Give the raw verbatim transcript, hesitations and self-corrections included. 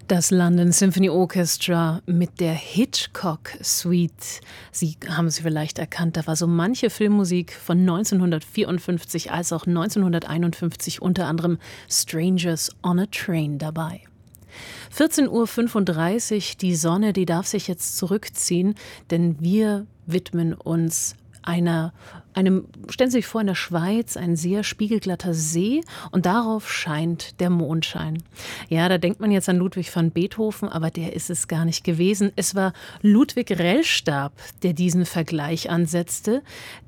Das London Symphony Orchestra mit der Hitchcock Suite. Sie haben es vielleicht erkannt, da war so manche Filmmusik von neunzehnhundertvierundfünfzig als auch neunzehnhunderteinundfünfzig, unter anderem Strangers on a Train dabei. vierzehn Uhr fünfunddreißig, die Sonne, die darf sich jetzt zurückziehen, denn wir widmen uns einer, einem, stellen Sie sich vor, in der Schweiz ein sehr spiegelglatter See und darauf scheint der Mondschein. Ja, da denkt man jetzt an Ludwig van Beethoven, aber der ist es gar nicht gewesen. Es war Ludwig Rellstab, der diesen Vergleich ansetzte,